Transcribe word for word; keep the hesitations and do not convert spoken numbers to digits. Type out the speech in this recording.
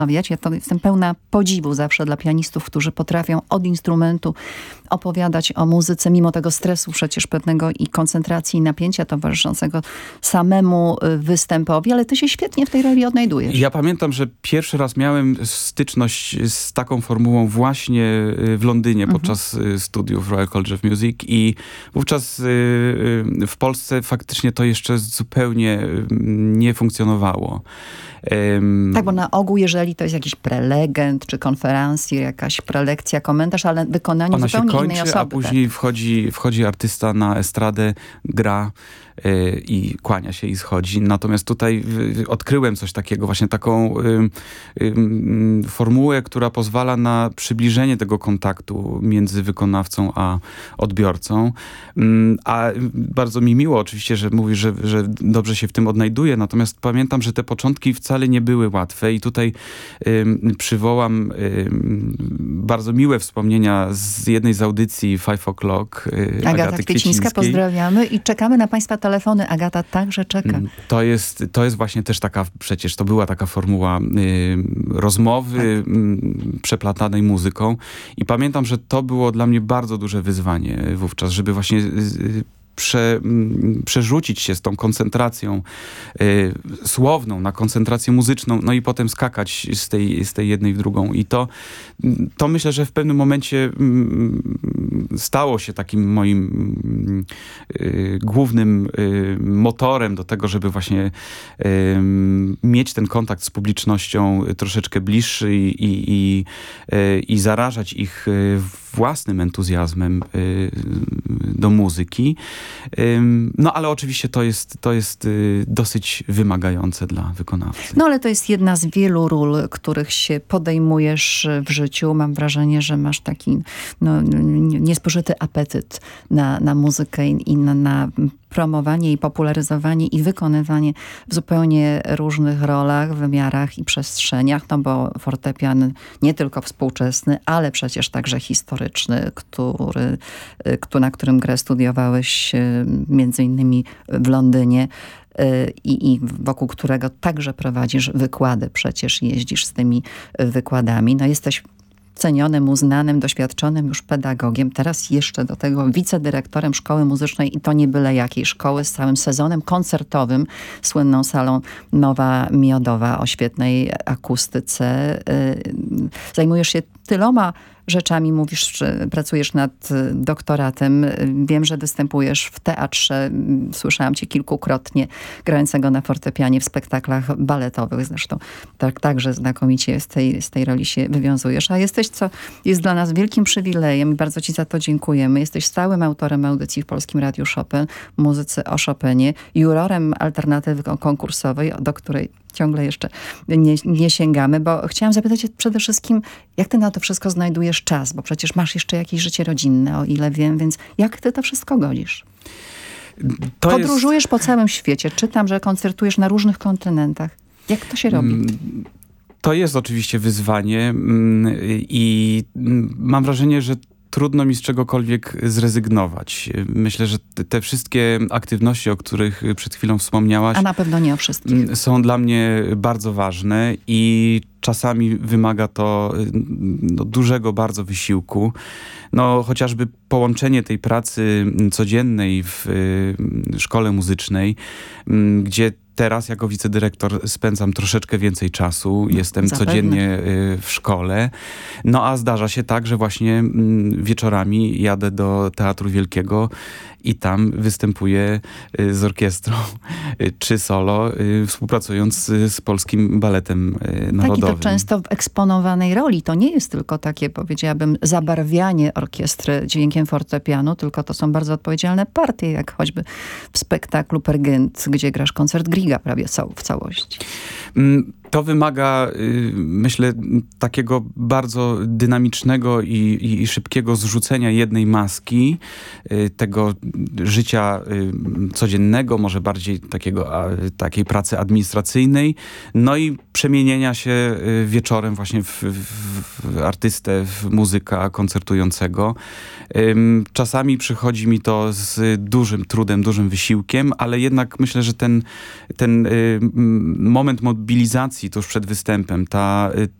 Ja to jestem pełna podziwu zawsze dla pianistów, którzy potrafią od instrumentu opowiadać o muzyce, mimo tego stresu przecież pewnego i koncentracji i napięcia towarzyszącego samemu występowi, ale ty się świetnie w tej roli odnajdujesz. Ja pamiętam, że pierwszy raz miałem styczność z taką formułą właśnie w Londynie mhm. podczas studiów Royal College of Music i wówczas w Polsce faktycznie to jeszcze zupełnie nie funkcjonowało. Um, tak, bo na ogół, jeżeli to jest jakiś prelegent, czy konferencje, jakaś prelekcja, komentarz, ale wykonanie ona zupełnie się kończy, innej osoby. A później tak. wchodzi, wchodzi artysta na estradę, gra yy, i kłania się i schodzi. Natomiast tutaj y, odkryłem coś takiego, właśnie taką y, y, y, formułę, która pozwala na przybliżenie tego kontaktu między wykonawcą a odbiorcą. Y, a bardzo mi miło oczywiście, że mówisz, że, że dobrze się w tym odnajduję, natomiast pamiętam, że te początki wcale nie były łatwe i tutaj y, przywołam y, bardzo miłe wspomnienia z jednej z audycji Five O'Clock y, Agata Agaty Kwiecińska, pozdrawiamy i czekamy na państwa telefony. Agata także czeka. To jest, to jest właśnie też taka, przecież to była taka formuła y, rozmowy tak. y, przeplatanej muzyką i pamiętam, że to było dla mnie bardzo duże wyzwanie wówczas, żeby właśnie y, Prze, przerzucić się z tą koncentracją y, słowną na koncentrację muzyczną, no i potem skakać z tej, z tej jednej w drugą. I to, to myślę, że w pewnym momencie y, stało się takim moim y, głównym y, motorem do tego, żeby właśnie y, mieć ten kontakt z publicznością troszeczkę bliższy i, i, i, y, i zarażać ich własnym entuzjazmem y, do muzyki. No ale oczywiście to jest, to jest dosyć wymagające dla wykonawcy. No ale to jest jedna z wielu ról, których się podejmujesz w życiu. Mam wrażenie, że masz taki no, niespożyty apetyt na, na muzykę i na, na promowanie i popularyzowanie i wykonywanie w zupełnie różnych rolach, wymiarach i przestrzeniach, no bo fortepian nie tylko współczesny, ale przecież także historyczny, który, na którym grę studiowałeś między innymi w Londynie i, i wokół którego także prowadzisz wykłady. Przecież jeździsz z tymi wykładami. No jesteś cenionym, uznanym, doświadczonym już pedagogiem. Teraz jeszcze do tego wicedyrektorem szkoły muzycznej i to nie byle jakiej szkoły z całym sezonem koncertowym, słynną salą Nowa Miodowa o świetnej akustyce. Zajmujesz się tyloma rzeczami, mówisz, że pracujesz nad doktoratem. Wiem, że występujesz w teatrze. Słyszałam cię kilkukrotnie grającego na fortepianie w spektaklach baletowych. Zresztą tak, także znakomicie z tej, z tej roli się wywiązujesz. A jesteś, co jest dla nas wielkim przywilejem i bardzo ci za to dziękujemy. Jesteś stałym autorem audycji w Polskim Radiu Chopin, muzycy o Chopinie, jurorem alternatywy konkursowej, do której ciągle jeszcze nie, nie sięgamy, bo chciałam zapytać cię przede wszystkim, jak ty na to wszystko znajdujesz czas, bo przecież masz jeszcze jakieś życie rodzinne, o ile wiem, więc jak ty to wszystko godzisz? To Podróżujesz jest... po całym świecie, czytam, że koncertujesz na różnych kontynentach. Jak to się robi? To jest oczywiście wyzwanie i mam wrażenie, że trudno mi z czegokolwiek zrezygnować. Myślę, że te, te wszystkie aktywności, o których przed chwilą wspomniałaś... A na pewno nie o wszystkich. ...są dla mnie bardzo ważne i czasami wymaga to no, dużego bardzo wysiłku. No, chociażby połączenie tej pracy codziennej w y, szkole muzycznej, y, gdzie teraz jako wicedyrektor spędzam troszeczkę więcej czasu. Jestem Zapewne. codziennie y, w szkole. No a zdarza się tak, że właśnie y, wieczorami jadę do Teatru Wielkiego i tam występuję y, z orkiestrą y, czy solo, y, współpracując y, z Polskim Baletem y, Narodowym. Tak, i to często w eksponowanej roli. To nie jest tylko takie, powiedziałabym, zabarwianie orkiestry dźwiękiem fortepianu, tylko to są bardzo odpowiedzialne partie, jak choćby w spektaklu Per Gynt, gdzie grasz koncert Griega prawie cał w całości. To wymaga, myślę, takiego bardzo dynamicznego i, i szybkiego zrzucenia jednej maski, tego życia codziennego, może bardziej takiego, takiej pracy administracyjnej, no i przemienienia się wieczorem właśnie w, w artystę, w muzyka koncertującego. Czasami przychodzi mi to z dużym trudem, dużym wysiłkiem, ale jednak myślę, że ten, ten moment mobilizacji emocji tuż przed występem, ta,